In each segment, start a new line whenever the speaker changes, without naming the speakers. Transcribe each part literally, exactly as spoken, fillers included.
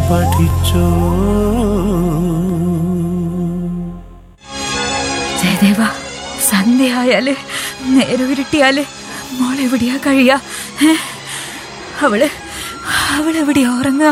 പഠിച്ചോ.
ജയദേവ, സന്ധ്യയായാല് നേരവിരുട്ടിയാല് മോളെവിടെയാ കഴിയാ? അവള് അവളെവിടെയാ ഉറങ്ങുക?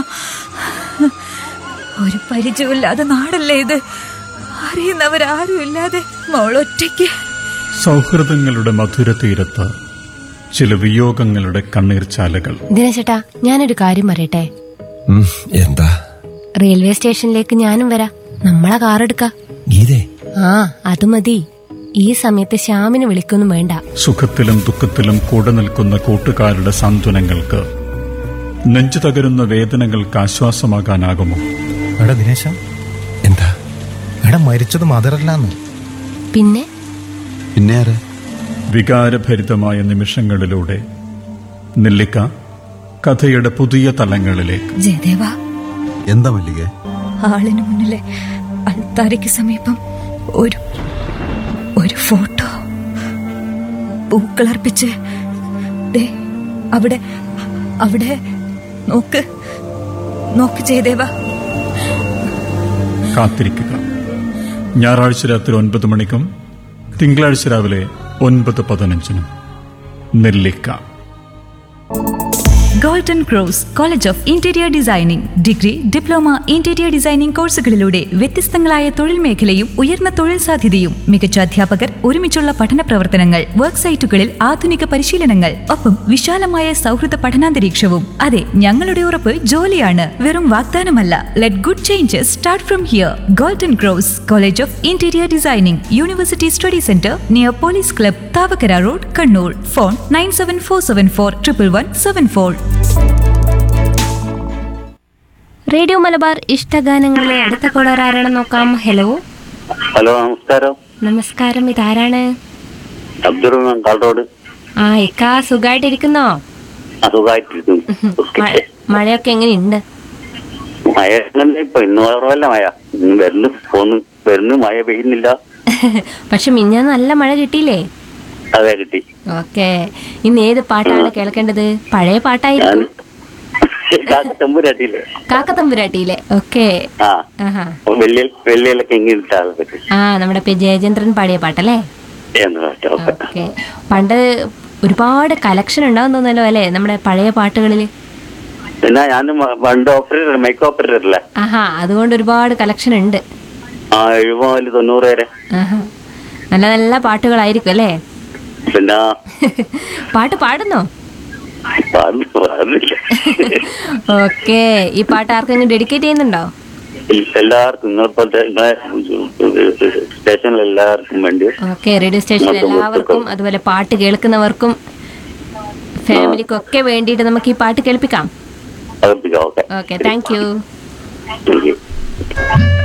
ഒരു പരിചയമില്ലാതെ നാടല്ലേ ഇത്, അറിയുന്നവരാരും ഇല്ലാതെ മോളൊറ്റയ്ക്ക്.
സൗഹൃദങ്ങളുടെ മധുര തീരത്ത് ചില വിയോഗങ്ങളുടെ കണ്ണീർച്ചാലകൾ.
ദിനേശേട്ടാ, ഞാനൊരു കാര്യം പറയട്ടെ?
എന്താ?
റെയിൽവേ സ്റ്റേഷനിലേക്ക് ഞാനും വരാം, നമ്മളെ കാറെടുക്ക.
ഗീതേ,
ആ അത് മതി. ഈ സമയത്ത് ശ്യാമിന് വിളിക്കൊന്നും വേണ്ട.
സുഖത്തിലും ദുഃഖത്തിലും കൂടെ നിൽക്കുന്ന കൂട്ടുകാരുടെ സാന്ത്വനങ്ങൾക്ക്, നെഞ്ചു തകരുന്ന വേദനകൾക്ക് ആശ്വാസമാകാനാകുമോ?
എടാ ദിനേശ,
എന്താ?
എടാ മരിച്ചത് മദറല്ലാന്ന്.
പിന്നെ
പിന്നെ ആര്?
വികാരഭരിതമായ നിമിഷങ്ങളിലൂടെ നെല്ലിക്ക കഥയുടെ പുതിയ തലങ്ങളിലേക്ക്.
ജയദേവ,
എന്താ മല്ലികേ?
ആളിന് മുന്നിലെ അൾത്താരയ്ക്ക് സമീപം ഒരു ഒരു ഫോട്ടോ പൂക്കളർപ്പിച്ച് ദേ അവിടെ അവിടെ നോക്ക് നോക്ക് ജയദേവ.
കാത്തിരിക്കുക. ഞായറാഴ്ച രാത്രി ഒൻപത് മണിക്കും തിങ്കളാഴ്ച രാവിലെ ഒൻപത് പതിനഞ്ചിനും. നെല്ലിക്ക.
Golden cross college of interior designing degree, diploma, interior designing കോഴ്സുകളിലൂടെ വ്യത്യസ്തങ്ങളായ തൊഴിൽ മേഖലയും ഉയർന്ന തൊഴിൽ സാധ്യതയും, മികച്ച അധ്യാപകർ, ഒരുമിച്ചുള്ള പഠന പ്രവർത്തനങ്ങൾ, വർക്ക് സൈറ്റുകളിൽ ആധുനിക പരിശീലനങ്ങൾ, ഒപ്പം വിശാലമായ സൗഹൃദ പഠനാന്തരീക്ഷവും. അതെ, ഞങ്ങളുടെ ഉറപ്പ് ജോലിയാണ്, വെറും വാഗ്ദാനമല്ല. Let good changes start from here. Golden cross college of interior designing, university study centre near police club, Thavakkara road, Kannur. Phone nine seven four seven four triple one seven four.
Radio Malabar ഇഷ്ടഗാനങ്ങളിലെ അടുത്ത കോളർ ആരാണെന്ന് നോക്കാം. Hello.
Hello, നമസ്കാരം.
നമസ്കാരം, ഇതാരാണ്?
അബ്ദുൾ റഹ്മാൻ കാളറോഡ്.
ആ ഇക്കാ, സുഖമായിട്ടിരിക്കുന്നോ?
സുഖമായിട്ടിരിക്കുന്നു.
മഴയൊക്കെ എങ്ങനെയുണ്ട്?
മഴ ഇപ്പൊ ഇന്ന് കുറവല്ല, മഴ ഇന്ന് വരുന്നു പോന്നു വരുന്നു, മഴ പെയ്യുന്നില്ല.
പക്ഷെ മിഞ്ഞാന്ന് നല്ല മഴ കിട്ടിയില്ലേ?
അതെ, കിട്ടി.
ഓക്കെ, ഇന്ന് ഏത് പാട്ടാണ് കേൾക്കേണ്ടത്? പഴയ പാട്ടായിരിക്കും.
കാക്കത്തമ്പുരാട്ടിയില്ലേ?
കാക്കത്തമ്പുരാട്ടിയിലെ. ഓക്കെ. ആ നമ്മുടെ പി ജയചന്ദ്രൻ പാടിയ പാട്ടല്ലേ? ഓക്കെ. പണ്ട് ഒരുപാട് കളക്ഷൻ ഉണ്ടാവും തോന്നല്ലോ അല്ലേ നമ്മുടെ പഴയ പാട്ടുകളില്?
പിന്നെ ഞാൻ പണ്ട് ഓപ്പറേറ്റർ, മൈക്ക് ഓപ്പറേറ്റർ അല്ലേ?
ആഹാ, അതുകൊണ്ട് ഒരുപാട് കളക്ഷൻ ഉണ്ട്.
ആ, എഴുപത് മുതൽ തൊണ്ണൂറ് വരെ.
ആഹാ, നല്ല നല്ല പാട്ടുകളായിരിക്കും അല്ലേ?
പിന്നെ
പാട്ട് പാടുന്നോ? ഓക്കെ, ഈ പാട്ട് ആർക്കെങ്കിലും ഡെഡിക്കേറ്റ് ചെയ്യുന്നുണ്ടോ?
എല്ലാവർക്കും, സ്റ്റേഷനിൽ എല്ലാവർക്കും വേണ്ടി.
ഓക്കെ, റേഡിയോ സ്റ്റേഷനിൽ എല്ലാവർക്കും, അതുപോലെ പാട്ട് കേൾക്കുന്നവർക്കും ഫാമിലിക്കും ഒക്കെ വേണ്ടിയിട്ട് നമുക്ക് ഈ പാട്ട് കേൾപ്പിക്കാം. Okay, thank you.